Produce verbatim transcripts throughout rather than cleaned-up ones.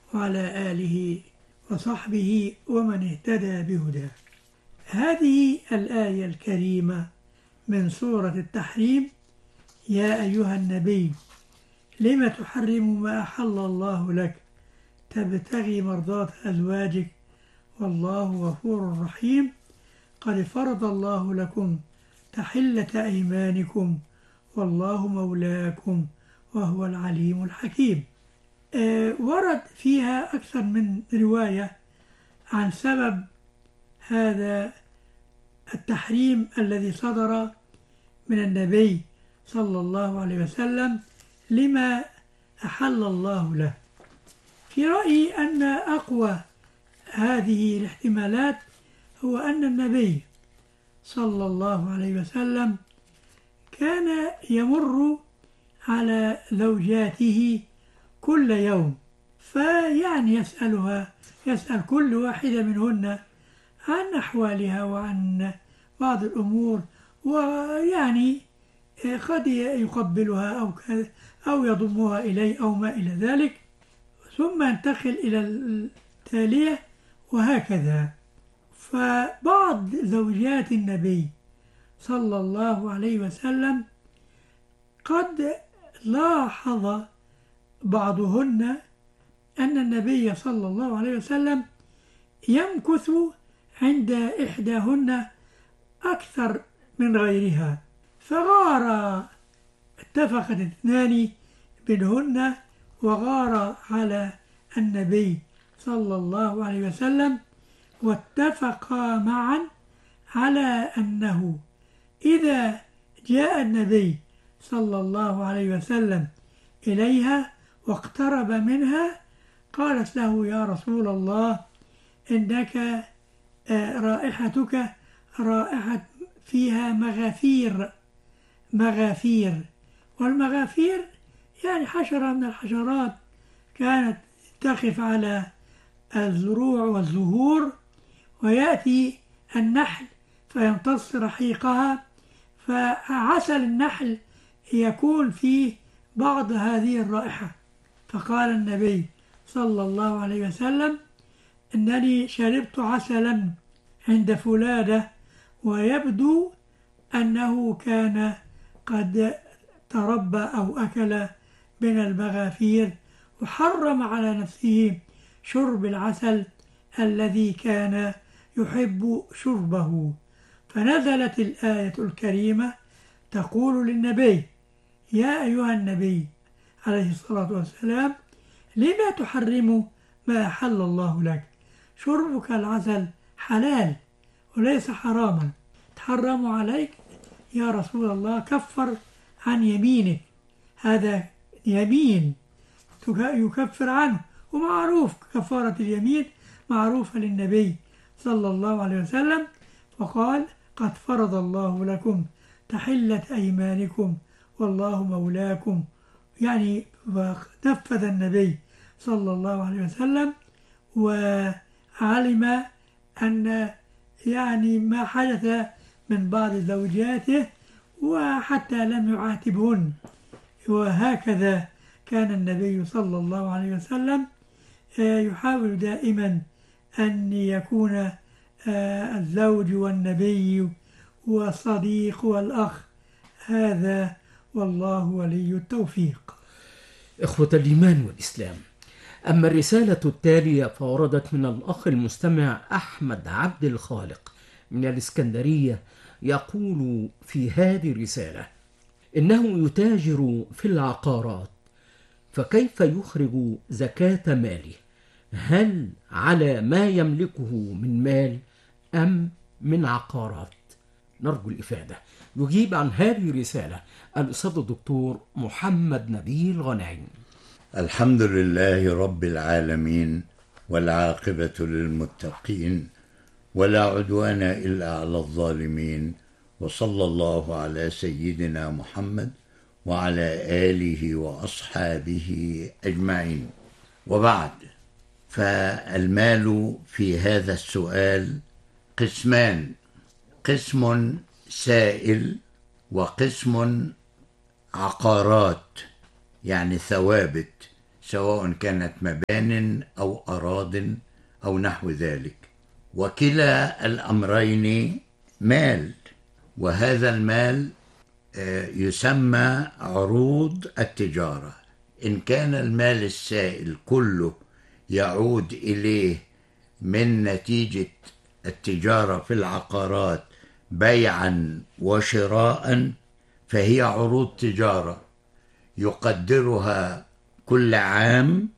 وعلى آله وصحبه ومن اهتدى بهداه. هذه الآية الكريمة من سورة التحريم: يا أيها النبي لم تحرم ما أحل الله لك تبتغي مرضات أزواجك والله غفور رحيم قد فرض الله لكم تحلة أيمانكم والله مولاكم وهو العليم الحكيم. آه ورد فيها أكثر من رواية عن سبب هذا التحريم الذي صدر من النبي صلى الله عليه وسلم لما أحل الله له. في رأيي أن أقوى هذه الاحتمالات هو أن النبي صلى الله عليه وسلم كان يمر على زوجاته كل يوم، فيعني يسألها يسأل كل واحدة منهن عن أحوالها وعن بعض الأمور، ويعني قد يقبلها أو أو يضمها إليه أو ما إلى ذلك، ثم ينتقل إلى التالية وهكذا. فبعض زوجات النبي صلى الله عليه وسلم قد لاحظ بعضهن أن النبي صلى الله عليه وسلم يمكث عند إحداهن أكثر من غيرها، فغار اتفقت اثنان منهن وغار على النبي صلى الله عليه وسلم، واتفقا معا على أنه إذا جاء النبي صلى الله عليه وسلم إليها واقترب منها قالت له: يا رسول الله إنك رائحتك رائحة فيها مغافير مغافير والمغافير يعني حشرة من الحشرات كانت تقف على الزروع والزهور، ويأتي النحل فيمتص رحيقها، فعسل النحل يكون فيه بعض هذه الرائحة. فقال النبي صلى الله عليه وسلم: إنني شربت عسلا عند فلادة ويبدو أنه كان قد تربى أو أكل من المغافير وحرم على نفسه شرب العسل الذي كان يحب شربه. فنزلت الآية الكريمة تقول للنبي: يا أيها النبي عليه الصلاة والسلام لما تحرم ما أحل الله لك؟ شربك العسل حلال وليس حراما، تحرم عليك يا رسول الله، كفر عن يمينك، هذا يمين يكفر عنه، ومعروف كفارة اليمين معروفة للنبي صلى الله عليه وسلم. فقال: قد فرض الله لكم تحلة أيمانكم والله مولاكم، يعني نفذ النبي صلى الله عليه وسلم وعلم أن يعني ما حدث من بعض زوجاته وحتى لم يعاتبهن. وهكذا كان النبي صلى الله عليه وسلم يحاول دائما أن يكون الزوج والنبي والصديق والأخ، هذا والله ولي التوفيق. إخوة الإيمان والإسلام، أما الرسالة التالية فوردت من الأخ المستمع أحمد عبد الخالق من الإسكندرية، يقول في هذه الرسالة: إنه يتاجر في العقارات، فكيف يخرج زكاة ماله؟ هل على ما يملكه من مال أم من عقارات؟ نرجو الإفادة. يجيب عن هذه الرسالة الأستاذ الدكتور محمد نبيل غنايم. الحمد لله رب العالمين، والعاقبة للمتقين، ولا عدوان إلا على الظالمين، وصلى الله على سيدنا محمد وعلى آله وأصحابه أجمعين. وبعد، فالمال في هذا السؤال قسمان: قسم سائل وقسم عقارات، يعني ثوابت سواء كانت مبان أو أراضٍ أو نحو ذلك، وكلا الأمرين مال، وهذا المال يسمى عروض التجارة. إن كان المال السائل كله يعود إليه من نتيجة التجارة في العقارات بيعا وشراء، فهي عروض تجارة يقدرها كل عام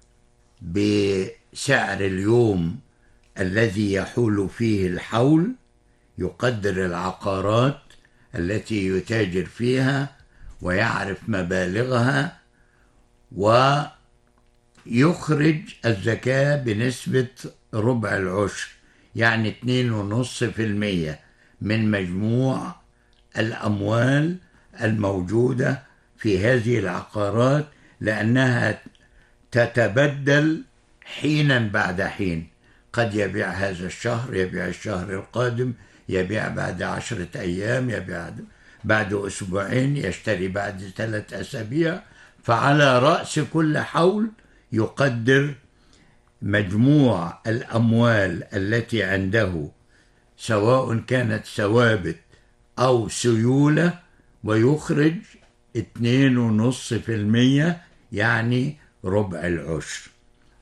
بسعر اليوم الذي يحول فيه الحول، يقدر العقارات التي يتاجر فيها ويعرف مبالغها، ويخرج الزكاة بنسبة ربع العشر، يعني اثنين ونص في المية من مجموع الأموال الموجودة في هذه العقارات، لأنها تتبدل حينا بعد حين. قد يبيع هذا الشهر، يبيع الشهر القادم، يبيع بعد عشرة أيام، يبيع بعد أسبوعين، يشتري بعد ثلاث أسابيع. فعلى رأس كل حول يقدر مجموع الأموال التي عنده، سواء كانت ثوابت أو سيولة، ويخرج اثنين ونص في المية، يعني ربع العشر.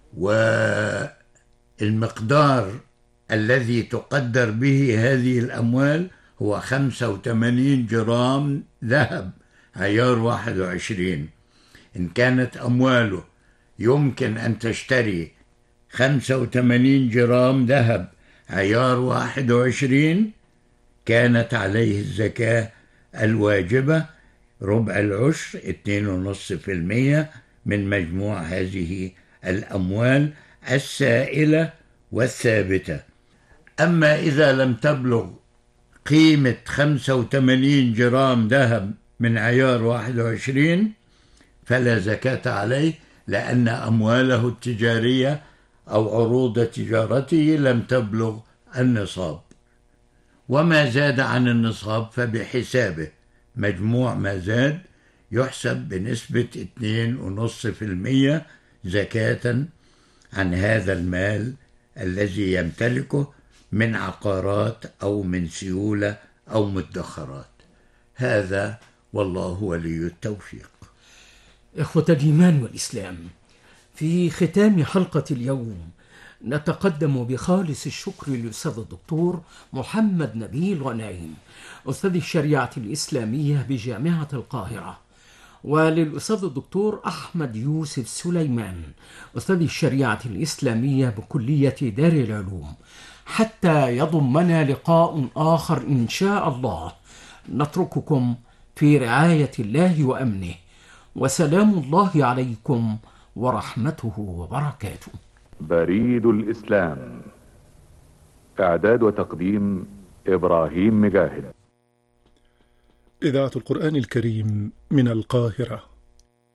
والمقدار الذي تقدر به هذه الأموال هو خمسة وثمانين جرام ذهب عيار واحد وعشرين. إن كانت أمواله يمكن أن تشتري خمسة وثمانين جرام ذهب عيار واحد وعشرين، كانت عليه الزكاة الواجبة ربع العشر، اثنين ونص في المية من مجموع هذه الأموال السائلة والثابتة. أما إذا لم تبلغ قيمة خمسة وثمانين جرام ذهب من عيار واحد وعشرين فلا زكاة عليه، لأن أمواله التجارية أو عروض تجارته لم تبلغ النصاب. وما زاد عن النصاب فبحسابه، مجموع ما زاد يحسب بنسبة اثنين ونص في المية زكاة عن هذا المال الذي يمتلكه من عقارات أو من سيولة أو مدخرات. هذا والله ولي التوفيق. إخوة الإيمان والإسلام، في ختام حلقة اليوم نتقدم بخالص الشكر للأستاذ الدكتور محمد نبيل غنايم، أستاذ الشريعة الإسلامية بجامعة القاهرة، وللأستاذ الدكتور أحمد يوسف سليمان، أستاذ الشريعة الإسلامية بكلية دار العلوم، حتى يضمنا لقاء آخر إن شاء الله. نترككم في رعاية الله وأمنه، وسلام الله عليكم ورحمته وبركاته. بريد الإسلام، إعداد وتقديم إبراهيم مجاهد. إذاعة القرآن الكريم من القاهرة.